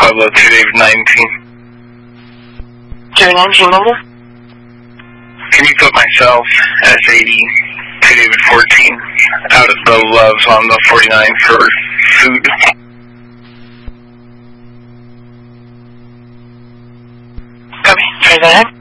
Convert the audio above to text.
Pueblo, 2 David 19. 219 number? Can you put myself, S80, 2 David 14, out of the Loves on the 49 for food? Copy. Try that again.